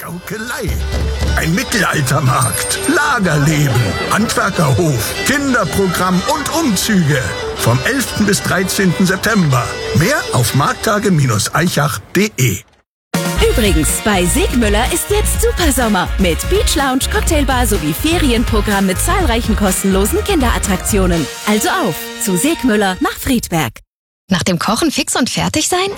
Schaukelei. Ein Mittelaltermarkt, Lagerleben, Handwerkerhof, Kinderprogramm und Umzüge. Vom 11. bis 13. September. Mehr auf marktage-eichach.de. Übrigens, bei Segmüller ist jetzt Supersommer mit Beach Lounge, Cocktailbar sowie Ferienprogramm mit zahlreichen kostenlosen Kinderattraktionen. Also auf zu Segmüller nach Friedberg. Nach dem Kochen fix und fertig sein?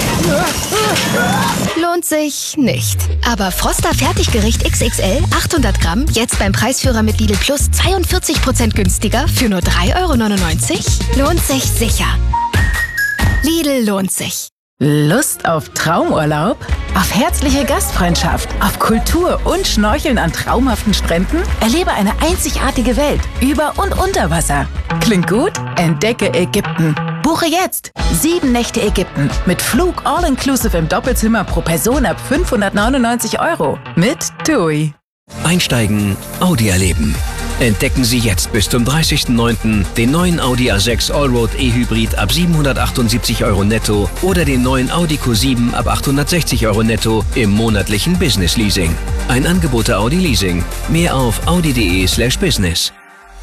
Lohnt sich nicht. Aber Froster Fertiggericht XXL 800 Gramm jetzt beim Preisführer mit Lidl Plus 42% günstiger für nur 3,99 €? Lohnt sich sicher. Lidl lohnt sich. Lust auf Traumurlaub? Auf herzliche Gastfreundschaft? Auf Kultur und Schnorcheln an traumhaften Stränden? Erlebe eine einzigartige Welt über und unter Wasser. Klingt gut? Entdecke Ägypten. Buche jetzt 7 Nächte Ägypten mit Flug all-inclusive im Doppelzimmer pro Person ab 599 € mit TUI. Einsteigen, Audi erleben. Entdecken Sie jetzt bis zum 30.09. den neuen Audi A6 Allroad E-Hybrid ab 778 € netto oder den neuen Audi Q7 ab 860 € netto im monatlichen Business Leasing. Ein Angebot der Audi Leasing. Mehr auf audi.de/business.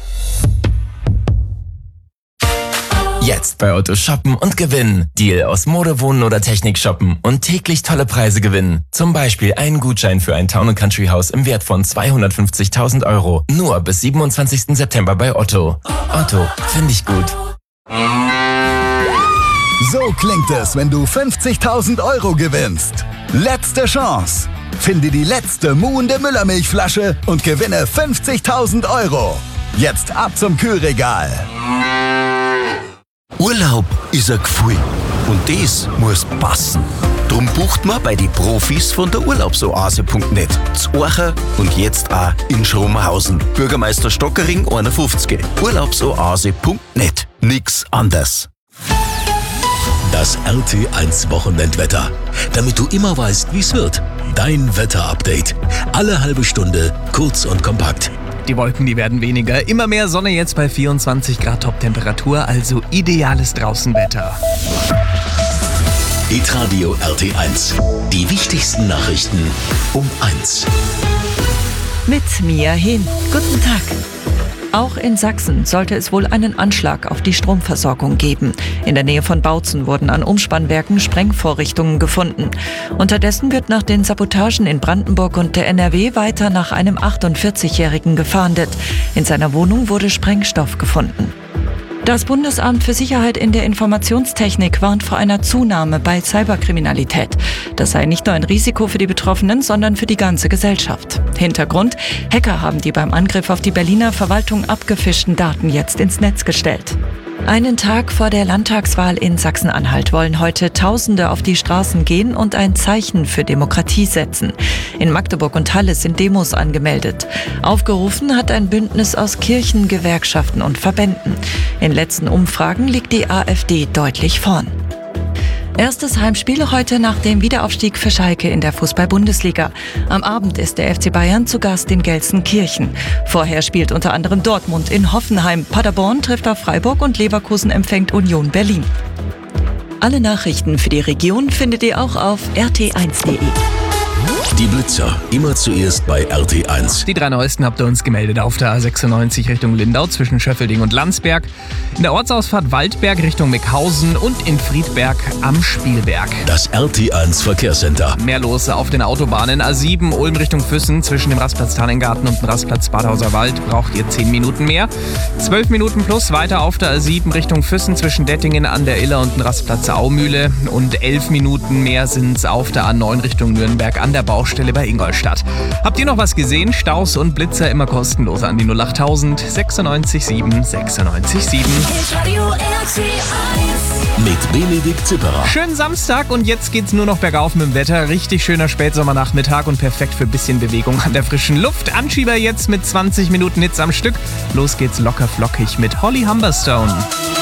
Jetzt bei Otto shoppen und gewinnen. Deal aus Mode, Wohnen oder Technik shoppen und täglich tolle Preise gewinnen. Zum Beispiel einen Gutschein für ein Town & Country Haus im Wert von 250.000 €. Nur bis 27. September bei Otto. Otto, finde ich gut. So klingt es, wenn du 50.000 € gewinnst. Letzte Chance. Finde die letzte muhende Müllermilchflasche und gewinne 50.000 €. Jetzt ab zum Kühlregal. Urlaub ist ein Gefühl und das muss passen. Drum bucht man bei den Profis von der Urlaubsoase.net zu Orcha und jetzt auch in Schromenhausen. Bürgermeister Stockering 51. Urlaubsoase.net. Nix anders. Das RT1 Wochenendwetter. Damit du immer weißt, wie es wird. Dein Wetterupdate. Alle halbe Stunde, kurz und kompakt. Die Wolken, die werden weniger. Immer mehr Sonne jetzt bei 24 Grad Top-Temperatur, also ideales Draußenwetter. Hitradio RT1. Die wichtigsten Nachrichten um 1. Mit Mia Hehn. Guten Tag. Auch in Sachsen sollte es wohl einen Anschlag auf die Stromversorgung geben. In der Nähe von Bautzen wurden an Umspannwerken Sprengvorrichtungen gefunden. Unterdessen wird nach den Sabotagen in Brandenburg und der NRW weiter nach einem 48-Jährigen gefahndet. In seiner Wohnung wurde Sprengstoff gefunden. Das Bundesamt für Sicherheit in der Informationstechnik warnt vor einer Zunahme bei Cyberkriminalität. Das sei nicht nur ein Risiko für die Betroffenen, sondern für die ganze Gesellschaft. Hintergrund: Hacker haben die beim Angriff auf die Berliner Verwaltung abgefischten Daten jetzt ins Netz gestellt. Einen Tag vor der Landtagswahl in Sachsen-Anhalt wollen heute Tausende auf die Straßen gehen und ein Zeichen für Demokratie setzen. In Magdeburg und Halle sind Demos angemeldet. Aufgerufen hat ein Bündnis aus Kirchen, Gewerkschaften und Verbänden. In letzten Umfragen liegt die AfD deutlich vorn. Erstes Heimspiel heute nach dem Wiederaufstieg für Schalke in der Fußball-Bundesliga. Am Abend ist der FC Bayern zu Gast in Gelsenkirchen. Vorher spielt unter anderem Dortmund in Hoffenheim. Paderborn trifft auf Freiburg und Leverkusen empfängt Union Berlin. Alle Nachrichten für die Region findet ihr auch auf rt1.de. Die Blitzer, immer zuerst bei RT1. Die 3 neuesten habt ihr uns gemeldet auf der A96 Richtung Lindau zwischen Schöffelding und Landsberg, in der Ortsausfahrt Waldberg Richtung Meckhausen und in Friedberg am Spielberg. Das RT1 Verkehrscenter. Mehr los auf den Autobahnen. A7 Ulm Richtung Füssen zwischen dem Rastplatz Tannengarten und dem Rastplatz Badhauser Wald braucht ihr 10 Minuten mehr. 12 Minuten plus weiter auf der A7 Richtung Füssen zwischen Dettingen an der Iller und dem Rastplatz Aumühle. Und 11 Minuten mehr sind es auf der A9 Richtung Nürnberg an der Baustelle bei Ingolstadt. Habt ihr noch was gesehen? Staus und Blitzer immer kostenlos an die 08000 96 7 96 7. Mit Benedikt Zipperer. Schönen Samstag und jetzt geht's nur noch bergauf mit dem Wetter. Richtig schöner Spätsommernachmittag und perfekt für ein bisschen Bewegung an der frischen Luft. Anschieber jetzt mit 20 Minuten Hits am Stück. Los geht's locker flockig mit Holly Humberstone.